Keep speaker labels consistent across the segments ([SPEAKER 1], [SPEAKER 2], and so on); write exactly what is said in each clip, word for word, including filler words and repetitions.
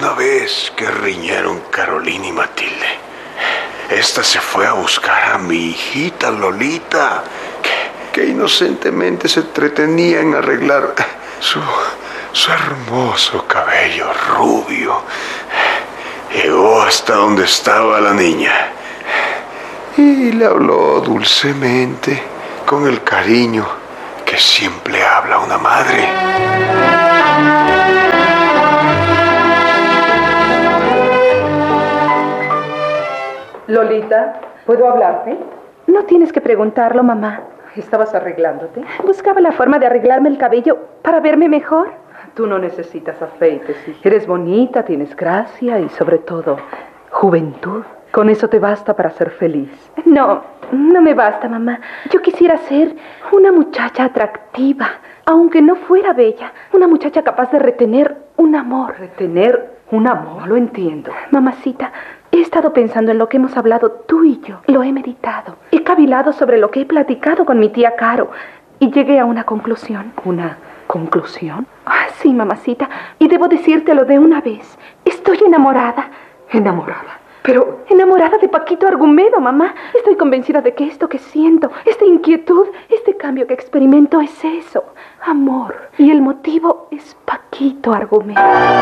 [SPEAKER 1] Una vez que riñeron Carolina y Matilde, esta se fue a buscar a mi hijita Lolita, que, que inocentemente se entretenía en arreglar su, su hermoso cabello rubio. Llegó hasta donde estaba la niña y le habló dulcemente, con el cariño que siempre habla una madre.
[SPEAKER 2] Lolita, ¿puedo hablarte?
[SPEAKER 3] No tienes que preguntarlo, mamá.
[SPEAKER 2] ¿Estabas arreglándote?
[SPEAKER 3] Buscaba la forma de arreglarme el cabello para verme mejor.
[SPEAKER 2] Tú no necesitas afeites, hija. Eres bonita, tienes gracia y sobre todo, juventud. Con eso te basta para ser feliz.
[SPEAKER 3] No, no me basta, mamá. Yo quisiera ser una muchacha atractiva, aunque no fuera bella. Una muchacha capaz de retener un amor.
[SPEAKER 2] ¿Retener un amor? No lo entiendo.
[SPEAKER 3] Mamacita, he estado pensando en lo que hemos hablado tú y yo. Lo he meditado. He cavilado sobre lo que he platicado con mi tía Caro y llegué a una conclusión.
[SPEAKER 2] ¿Una conclusión?
[SPEAKER 3] Ah, sí, mamacita. Y debo decírtelo de una vez. Estoy enamorada.
[SPEAKER 2] ¿Enamorada?
[SPEAKER 3] Pero enamorada de Paquito Argumedo, mamá. Estoy convencida de que esto que siento, esta inquietud, este cambio que experimento es eso, amor. Y el motivo es Paquito Argumedo.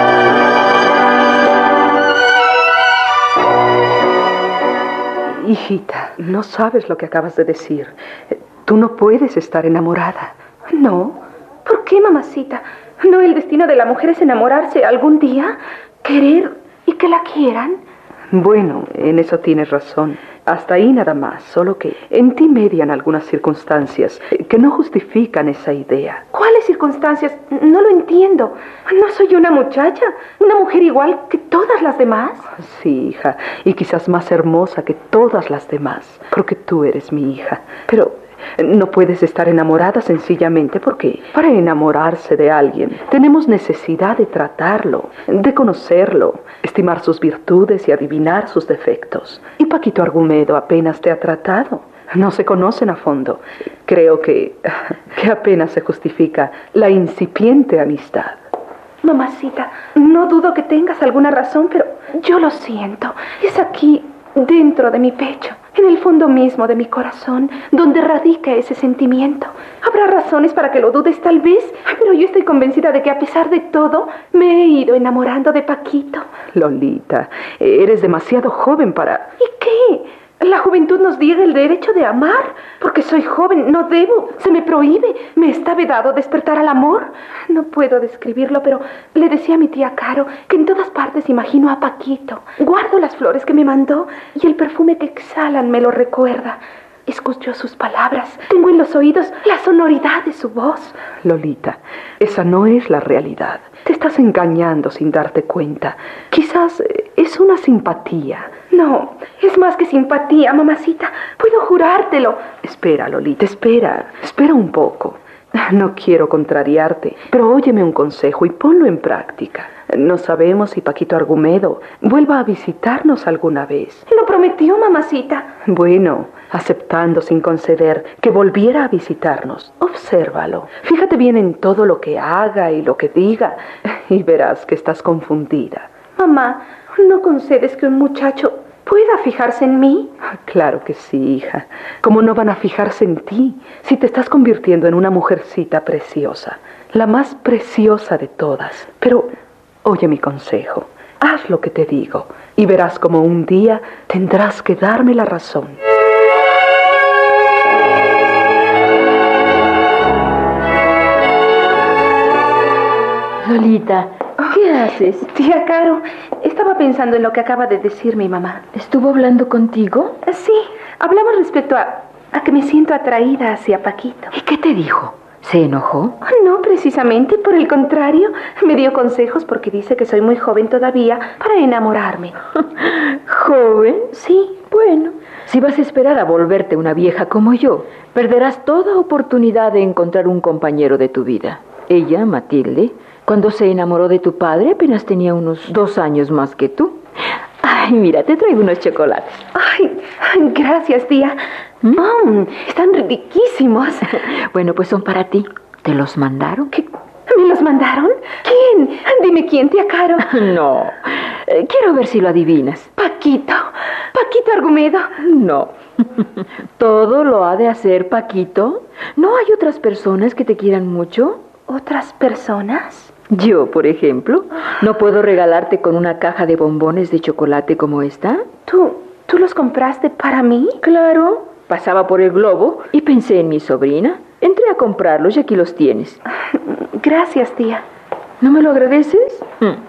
[SPEAKER 2] Hijita, no sabes lo que acabas de decir. Tú no puedes estar enamorada.
[SPEAKER 3] No. ¿Por qué, mamacita? ¿No el destino de la mujer es enamorarse algún día? ¿Querer y que la quieran?
[SPEAKER 2] Bueno, en eso tienes razón. Hasta ahí nada más, solo que en ti median algunas circunstancias que no justifican esa idea.
[SPEAKER 3] ¿Cuáles circunstancias? No lo entiendo. ¿No soy una muchacha? ¿Una mujer igual que todas las demás?
[SPEAKER 2] Sí, hija, y quizás más hermosa que todas las demás, porque tú eres mi hija. Pero no puedes estar enamorada sencillamente porque para enamorarse de alguien tenemos necesidad de tratarlo, de conocerlo, estimar sus virtudes y adivinar sus defectos. Y Paquito Argumedo apenas te ha tratado. No se conocen a fondo. Creo que, que apenas se justifica la incipiente amistad.
[SPEAKER 3] Mamacita, no dudo que tengas alguna razón, pero yo lo siento. Es aquí, dentro de mi pecho, en el fondo mismo de mi corazón, donde radica ese sentimiento. Habrá razones para que lo dudes tal vez, pero yo estoy convencida de que a pesar de todo, me he ido enamorando de Paquito.
[SPEAKER 2] Lolita, eres demasiado joven para...
[SPEAKER 3] ¿Y qué? La juventud nos niega el derecho de amar. Porque soy joven, no debo, se me prohíbe, me está vedado despertar al amor. No puedo describirlo, pero le decía a mi tía Caro que en todas partes imagino a Paquito. Guardo las flores que me mandó y el perfume que exhalan me lo recuerda. Escucho sus palabras, tengo en los oídos la sonoridad de su voz.
[SPEAKER 2] Lolita, esa no es la realidad. Te estás engañando sin darte cuenta. Quizás es una simpatía.
[SPEAKER 3] No, es más que simpatía, mamacita. Puedo jurártelo.
[SPEAKER 2] Espera, Lolita, espera. Espera un poco. No quiero contrariarte, pero óyeme un consejo y ponlo en práctica. No sabemos si Paquito Argumedo vuelva a visitarnos alguna vez.
[SPEAKER 3] Lo prometió, mamacita.
[SPEAKER 2] Bueno, aceptando sin conceder que volviera a visitarnos, obsérvalo. Fíjate bien en todo lo que haga y lo que diga y verás que estás confundida.
[SPEAKER 3] Mamá, ¿no concedes que un muchacho pueda fijarse en mí?
[SPEAKER 2] Claro que sí, hija. ¿Cómo no van a fijarse en ti si te estás convirtiendo en una mujercita preciosa? La más preciosa de todas. Pero oye mi consejo. Haz lo que te digo y verás como un día tendrás que darme la razón.
[SPEAKER 4] Lolita, ¿qué haces?
[SPEAKER 3] Tía Caro, estaba pensando en lo que acaba de decir mi mamá.
[SPEAKER 4] ¿Estuvo hablando contigo?
[SPEAKER 3] Sí, hablamos respecto a, a que me siento atraída hacia Paquito.
[SPEAKER 4] ¿Y qué te dijo? ¿Se enojó?
[SPEAKER 3] No, precisamente, por el contrario. Me dio consejos porque dice que soy muy joven todavía para enamorarme.
[SPEAKER 4] ¿Joven?
[SPEAKER 3] Sí.
[SPEAKER 4] Bueno, si vas a esperar a volverte una vieja como yo, perderás toda oportunidad de encontrar un compañero de tu vida. Ella, Matilde, cuando se enamoró de tu padre, apenas tenía unos dos años más que tú. Ay, mira, te traigo unos chocolates.
[SPEAKER 3] Ay, gracias, tía. Mmm, están riquísimos.
[SPEAKER 4] Bueno, pues son para ti. ¿Te los mandaron?
[SPEAKER 3] ¿Qué? ¿Me los mandaron? ¿Quién? Dime quién, tía Caro.
[SPEAKER 4] No, eh, quiero ver si lo adivinas.
[SPEAKER 3] Paquito. Paquito Argumedo.
[SPEAKER 4] No. ¿Todo lo ha de hacer Paquito? ¿No hay otras personas que te quieran mucho?
[SPEAKER 3] ¿Otras personas?
[SPEAKER 4] Yo, por ejemplo, ¿no puedo regalarte con una caja de bombones de chocolate como esta?
[SPEAKER 3] ¿Tú, tú los compraste para mí?
[SPEAKER 4] Claro. Pasaba por el globo y pensé en mi sobrina. Entré a comprarlos y aquí los tienes.
[SPEAKER 3] Gracias, tía.
[SPEAKER 4] ¿No me lo agradeces?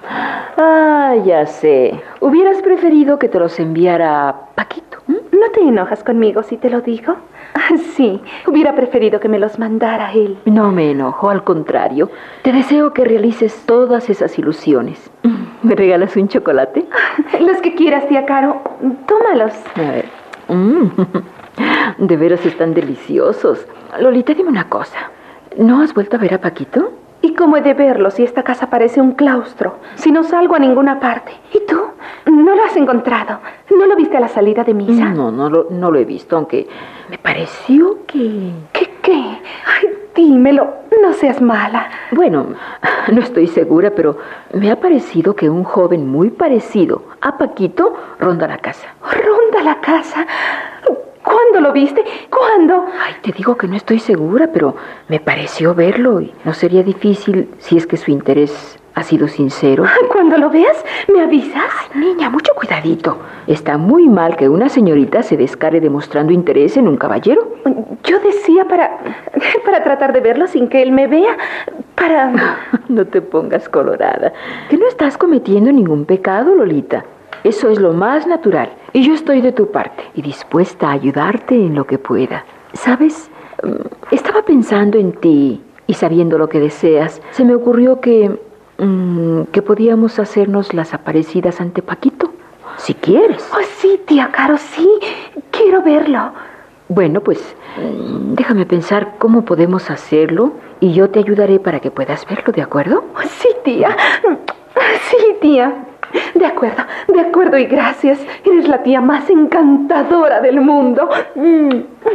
[SPEAKER 4] Ah, ya sé. Hubieras preferido que te los enviara Paquito.
[SPEAKER 3] ¿No te enojas conmigo si te lo digo? Sí, hubiera preferido que me los mandara él.
[SPEAKER 4] No me enojo, al contrario. Te deseo que realices todas esas ilusiones. ¿Me regalas un chocolate?
[SPEAKER 3] Los que quieras, tía Caro. Tómalos.
[SPEAKER 4] A ver. Mm. De veras están deliciosos. Lolita, dime una cosa. ¿No has vuelto a ver a Paquito?
[SPEAKER 3] ¿Y cómo he de verlo si esta casa parece un claustro? Si no salgo a ninguna parte. ¿Y tú? ¿No lo has encontrado? ¿No lo viste a la salida de misa?
[SPEAKER 4] No, no lo, no lo he visto, aunque me pareció que...
[SPEAKER 3] ¿Qué qué? Ay, dímelo. No seas mala.
[SPEAKER 4] Bueno, no estoy segura, pero me ha parecido que un joven muy parecido a Paquito ronda la casa.
[SPEAKER 3] ¿Ronda la casa? ¿Cuándo lo viste? ¿Cuándo?
[SPEAKER 4] Ay, te digo que no estoy segura, pero me pareció verlo y no sería difícil si es que su interés ha sido sincero.
[SPEAKER 3] Cuando lo veas, ¿me avisas?
[SPEAKER 4] Ay, niña, mucho cuidadito. Está muy mal que una señorita se descare demostrando interés en un caballero.
[SPEAKER 3] Yo decía para, para tratar de verlo sin que él me vea, para...
[SPEAKER 4] No te pongas colorada, que no estás cometiendo ningún pecado, Lolita. Eso es lo más natural. Y yo estoy de tu parte y dispuesta a ayudarte en lo que pueda. ¿Sabes? Estaba pensando en ti y sabiendo lo que deseas, se me ocurrió que, mmm, que podíamos hacernos las aparecidas ante Paquito. Si quieres.
[SPEAKER 3] Oh, sí, tía Caro, sí. Quiero verlo.
[SPEAKER 4] Bueno, pues déjame pensar cómo podemos hacerlo y yo te ayudaré para que puedas verlo, ¿de acuerdo?
[SPEAKER 3] Oh, sí, tía. Sí, tía. De acuerdo, de acuerdo y gracias. Eres la tía más encantadora del mundo. Mm.